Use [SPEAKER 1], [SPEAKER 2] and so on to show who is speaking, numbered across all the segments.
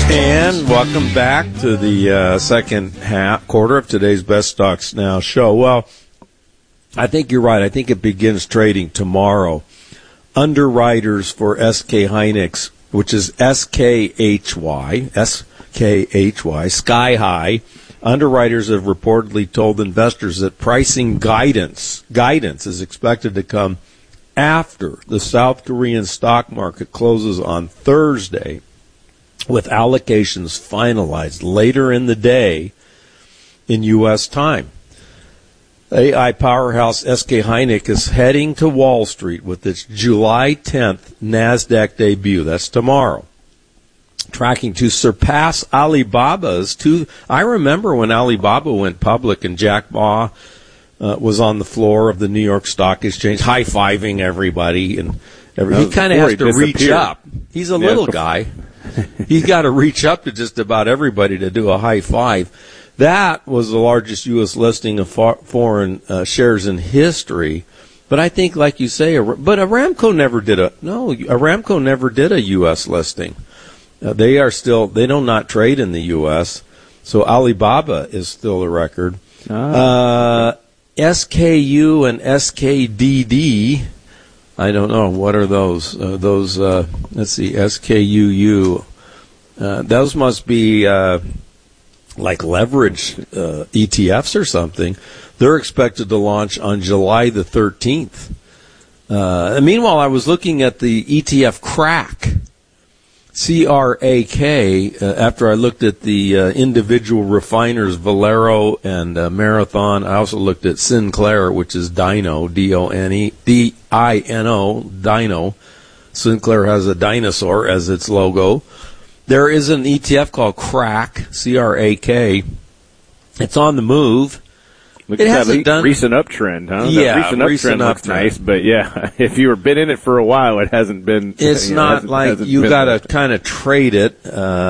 [SPEAKER 1] And welcome back to the second quarter of today's Best Stocks Now show. Well, I think you're right. I think it begins trading tomorrow. Underwriters for SK Hynix, which is SKHY, Sky High. Underwriters have reportedly told investors that pricing guidance is expected to come after the South Korean stock market closes on Thursday, with allocations finalized later in the day in U.S. time. AI powerhouse SK Hynix is heading to Wall Street with its July 10th NASDAQ debut. That's tomorrow. Tracking to surpass Alibaba's I remember when Alibaba went public and Jack Ma was on the floor of the New York Stock Exchange high-fiving everybody. And he kind of has to reach up. He's a little guy. He's got to reach up to just about everybody to do a high five. That was the largest U.S. listing of foreign shares in history. But I think, like you say, Aramco never did a U.S. listing. They do not trade in the U.S. So Alibaba is still a record. SKU and SKDD. I don't know. What are those? Let's see, SKUU. Those must be like leverage ETFs or something. They're expected to launch on July the 13th. Meanwhile, I was looking at the ETF CRAK, C-R-A-K, after I looked at the individual refiners, Valero and Marathon. I also looked at Sinclair, which is Dino, D-O-N-E, D-I-N-O, Dino. Sinclair has a dinosaur as its logo. There is an ETF called CRAK, C-R-A-K. It's on the move.
[SPEAKER 2] Look at that recent uptrend, huh?
[SPEAKER 1] Yeah,
[SPEAKER 2] that recent uptrend looks nice, but yeah, if you were been in it for a while, it hasn't been.
[SPEAKER 1] It's not like you got to kind of trade it.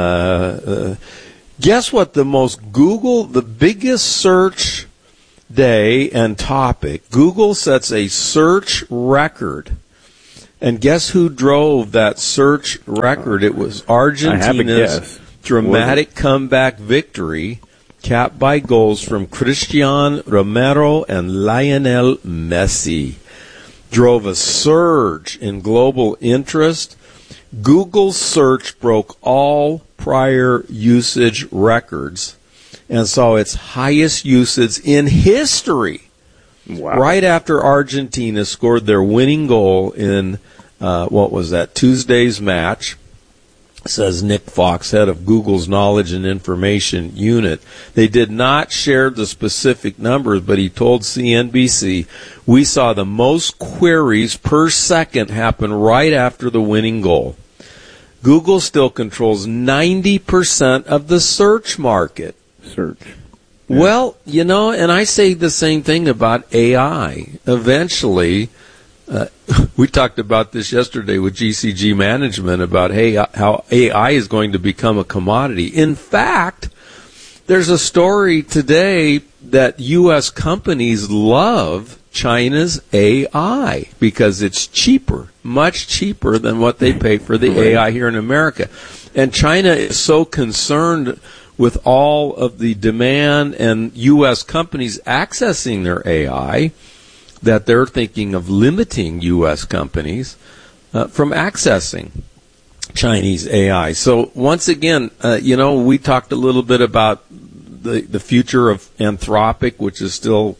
[SPEAKER 1] Guess what? The biggest search day and topic. Google sets a search record, and guess who drove that search record? It was Argentina's dramatic comeback victory, capped by goals from Cristiano Romero and Lionel Messi. Drove a surge in global interest. Google's search broke all prior usage records and saw its highest usage in history.
[SPEAKER 2] Wow.
[SPEAKER 1] Right after Argentina scored their winning goal in, Tuesday's match. Says Nick Fox, head of Google's Knowledge and Information Unit. They did not share the specific numbers, but he told CNBC, we saw the most queries per second happen right after the winning goal. Google still controls 90% of the search market.
[SPEAKER 2] Search.
[SPEAKER 1] Yeah. Well, and I say the same thing about AI. Eventually, we talked about this yesterday with GCG Management about how AI is going to become a commodity. In fact, there's a story today that U.S. companies love China's AI because it's cheaper, much cheaper than what they pay for the AI here in America. And China is so concerned with all of the demand and U.S. companies accessing their AI that they're thinking of limiting U.S. companies from accessing Chinese AI. So once again, we talked a little bit about the future of Anthropic, which is still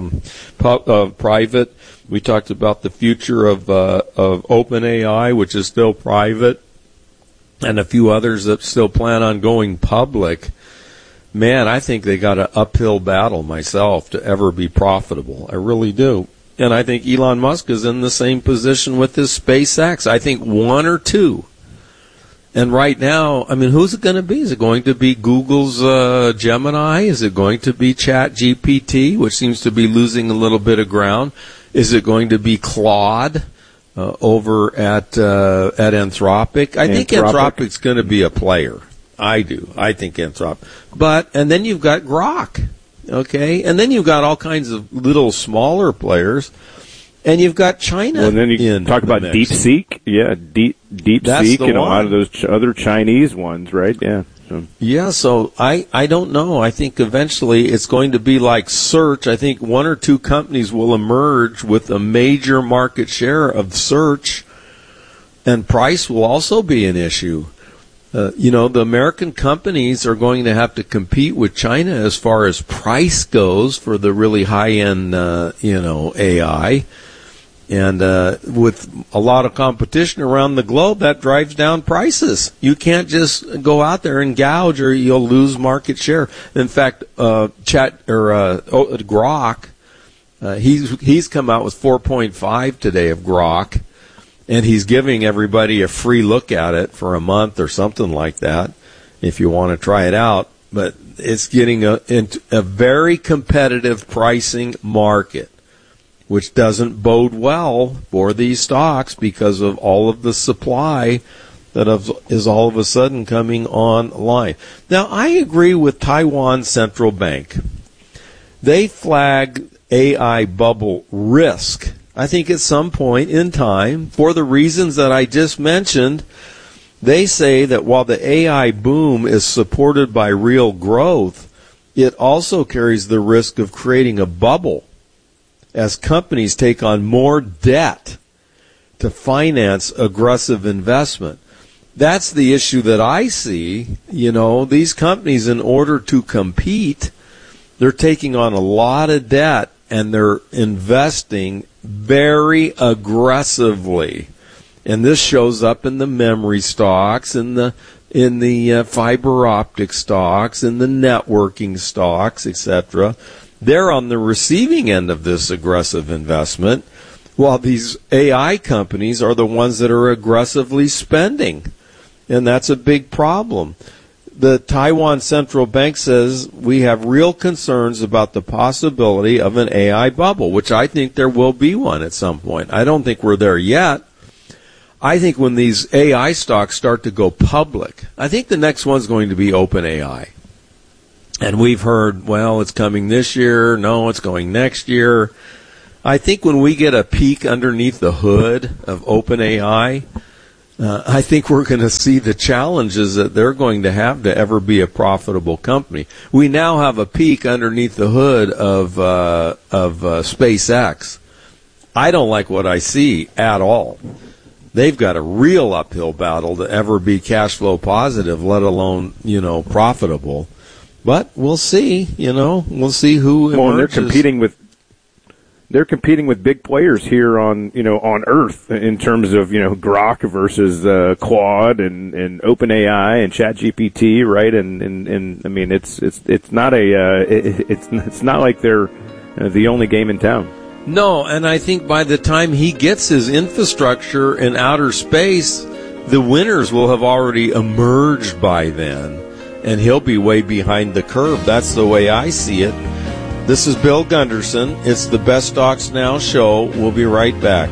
[SPEAKER 1] private. We talked about the future of OpenAI, which is still private, and a few others that still plan on going public. Man, I think they got an uphill battle myself to ever be profitable. I really do. And I think Elon Musk is in the same position with his SpaceX. I think one or two. And right now, who's it going to be? Is it going to be Google's Gemini? Is it going to be ChatGPT, which seems to be losing a little bit of ground? Is it going to be Claude over at Anthropic? I think Anthropic's going to be a player. I do. I think Anthropic. And then you've got Grok, okay? And then you've got all kinds of little smaller players. And you've got China.
[SPEAKER 2] Well, and then you talk about DeepSeek. Yeah, DeepSeek and a lot of those other Chinese ones, right? Yeah.
[SPEAKER 1] So I don't know. I think eventually it's going to be like search. I think one or two companies will emerge with a major market share of search, and price will also be an issue. The American companies are going to have to compete with China as far as price goes for the really high-end, AI. And with a lot of competition around the globe, that drives down prices. You can't just go out there and gouge, or you'll lose market share. In fact, Grok, he's come out with 4.5 today of Grok, and he's giving everybody a free look at it for a month or something like that, if you want to try it out. But it's getting into a very competitive pricing market, which doesn't bode well for these stocks because of all of the supply that is all of a sudden coming online. Now, I agree with Taiwan Central Bank. They flag AI bubble risk. I think at some point in time, for the reasons that I just mentioned, they say that while the AI boom is supported by real growth, it also carries the risk of creating a bubble as companies take on more debt to finance aggressive investment. That's the issue that I see. These companies, in order to compete, they're taking on a lot of debt and they're investing very aggressively. And this shows up in the memory stocks, in the fiber optic stocks, in the networking stocks, etc. They're on the receiving end of this aggressive investment, while these AI companies are the ones that are aggressively spending. And that's a big problem. The Taiwan Central Bank says we have real concerns about the possibility of an AI bubble, which I think there will be one at some point. I don't think we're there yet. I think when these AI stocks start to go public, I think the next one's going to be OpenAI. And we've heard, well, it's coming this year. No, it's going next year. I think when we get a peek underneath the hood of OpenAI, I think we're going to see the challenges that they're going to have to ever be a profitable company. We now have a peek underneath the hood of SpaceX. I don't like what I see at all. They've got a real uphill battle to ever be cash flow positive, let alone, profitable. But we'll see, we'll see who emerges.
[SPEAKER 2] Well, and they're competing with big players here on Earth in terms of, Grok versus Claude and OpenAI and ChatGPT, right? And I mean, it's not it's not like they're the only game in town.
[SPEAKER 1] No, and I think by the time he gets his infrastructure in outer space, the winners will have already emerged by then, and he'll be way behind the curve. That's the way I see it. This is Bill Gunderson. It's the Best Stocks Now show. We'll be right back.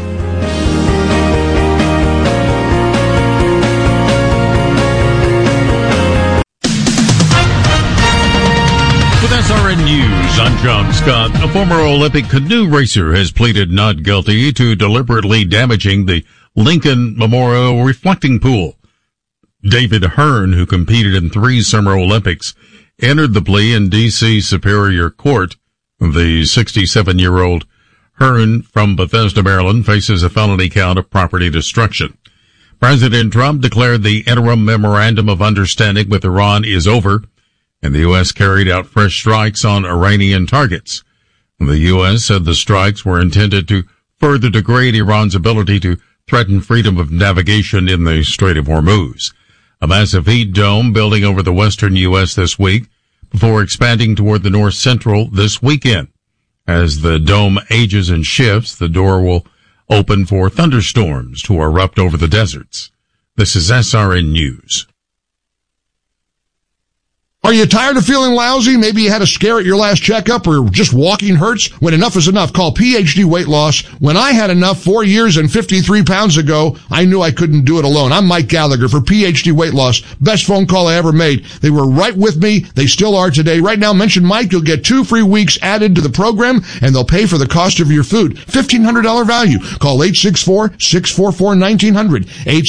[SPEAKER 3] With SRN News, I'm John Scott. A former Olympic canoe racer has pleaded not guilty to deliberately damaging the Lincoln Memorial reflecting pool. David Hearn, who competed in 3 Summer Olympics, entered the plea in D.C. Superior Court. The 67-year-old Hearn from Bethesda, Maryland, faces a felony count of property destruction. President Trump declared the interim memorandum of understanding with Iran is over, and the U.S. carried out fresh strikes on Iranian targets. The U.S. said the strikes were intended to further degrade Iran's ability to threaten freedom of navigation in the Strait of Hormuz. A massive heat dome building over the western U.S. this week before expanding toward the north central this weekend. As the dome ages and shifts, the door will open for thunderstorms to erupt over the deserts. This is SRN News.
[SPEAKER 4] Are you tired of feeling lousy? Maybe you had a scare at your last checkup or just walking hurts? When enough is enough, call PhD Weight Loss. When I had enough 4 years and 53 pounds ago, I knew I couldn't do it alone. I'm Mike Gallagher for PhD Weight Loss. Best phone call I ever made. They were right with me. They still are today. Right now, mention Mike. You'll get 2 free weeks added to the program, and they'll pay for the cost of your food. $1,500 value. Call 864-644-1900.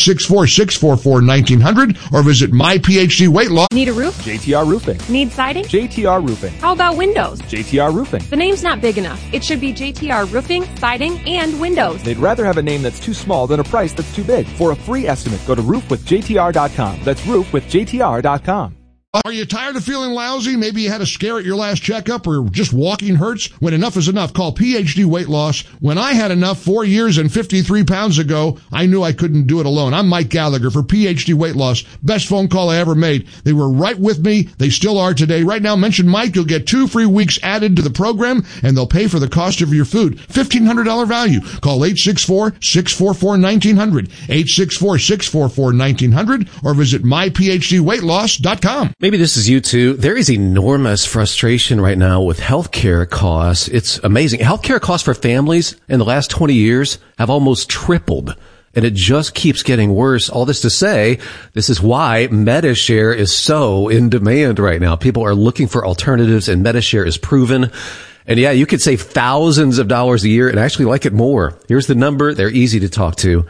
[SPEAKER 4] 864-644-1900 or visit My PhD Weight Loss.
[SPEAKER 5] Need a roof?
[SPEAKER 6] JTR Roofing.
[SPEAKER 5] Need siding?
[SPEAKER 6] JTR Roofing.
[SPEAKER 5] How about windows?
[SPEAKER 6] JTR Roofing.
[SPEAKER 5] The name's not big enough. It should be JTR Roofing, Siding, and Windows.
[SPEAKER 6] They'd rather have a name that's too small than a price that's too big. For a free estimate, go to roofwithjtr.com. That's roofwithjtr.com.
[SPEAKER 4] Are you tired of feeling lousy? Maybe you had a scare at your last checkup or just walking hurts? When enough is enough, call PhD Weight Loss. When I had enough 4 years and 53 pounds ago, I knew I couldn't do it alone. I'm Mike Gallagher for PhD Weight Loss. Best phone call I ever made. They were right with me. They still are today. Right now, mention Mike. You'll get 2 free weeks added to the program, and they'll pay for the cost of your food. $1,500 value. Call 864-644-1900. 864-644-1900 or visit myphdweightloss.com.
[SPEAKER 7] Maybe this is you too. There is enormous frustration right now with healthcare costs. It's amazing. Healthcare costs for families in the last 20 years have almost tripled, and it just keeps getting worse. All this to say, this is why MediShare is so in demand right now. People are looking for alternatives, and MediShare is proven. And yeah, you could save thousands of dollars a year and actually like it more. Here's the number. They're easy to talk to.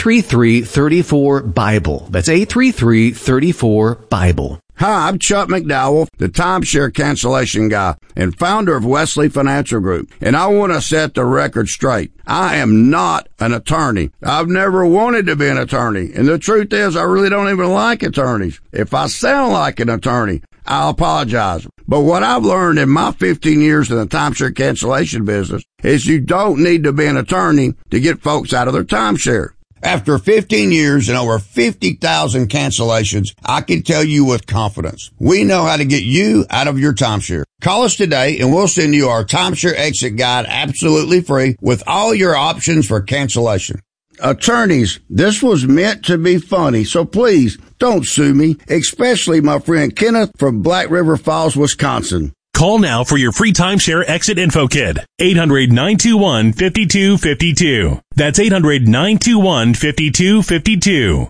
[SPEAKER 7] 833-34-BIBLE. That's 833-34-BIBLE.
[SPEAKER 8] Hi, I'm Chuck McDowell, the timeshare cancellation guy and founder of Wesley Financial Group. And I want to set the record straight. I am not an attorney. I've never wanted to be an attorney. And the truth is, I really don't even like attorneys. If I sound like an attorney, I'll apologize. But what I've learned in my 15 years in the timeshare cancellation business is you don't need to be an attorney to get folks out of their timeshare. After 15 years and over 50,000 cancellations, I can tell you with confidence, we know how to get you out of your timeshare. Call us today and we'll send you our timeshare exit guide absolutely free with all your options for cancellation. Attorneys, this was meant to be funny, so please don't sue me, especially my friend Kenneth from Black River Falls, Wisconsin.
[SPEAKER 9] Call now for your free timeshare exit info kit. 800-921-5252. That's 800-921-5252.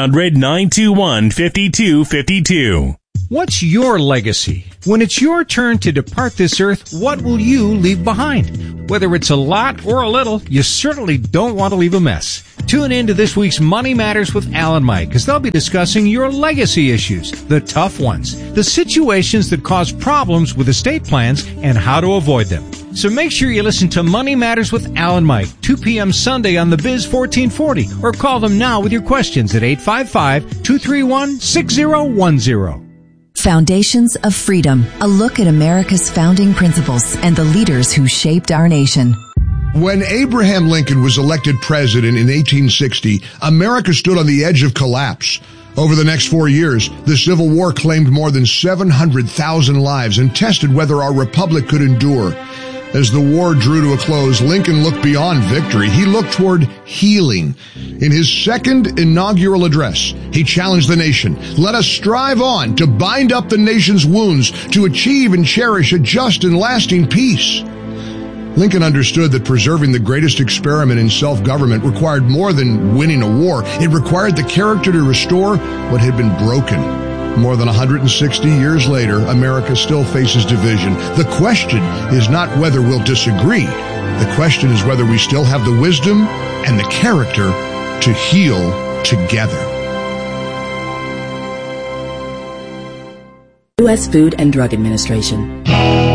[SPEAKER 9] 800-921-5252.
[SPEAKER 10] What's your legacy? When it's your turn to depart this earth, what will you leave behind? Whether it's a lot or a little, you certainly don't want to leave a mess. Tune in to this week's Money Matters with Al and Mike, as they'll be discussing your legacy issues, the tough ones, the situations that cause problems with estate plans, and how to avoid them. So make sure you listen to Money Matters with Al and Mike, 2 p.m. Sunday on the Biz 1440, or call them now with your questions at 855-231-6010.
[SPEAKER 11] Foundations of Freedom, a look at America's founding principles and the leaders who shaped our nation.
[SPEAKER 4] When Abraham Lincoln was elected president in 1860, America stood on the edge of collapse. Over the next 4 years, the Civil War claimed more than 700,000 lives and tested whether our republic could endure. As the war drew to a close, Lincoln looked beyond victory. He looked toward healing. In his second inaugural address, he challenged the nation. Let us strive on to bind up the nation's wounds, to achieve and cherish a just and lasting peace. Lincoln understood that preserving the greatest experiment in self-government required more than winning a war. It required the character to restore what had been broken. More than 160 years later, America still faces division. The question is not whether we'll disagree. The question is whether we still have the wisdom and the character to heal together.
[SPEAKER 12] U.S. Food and Drug Administration.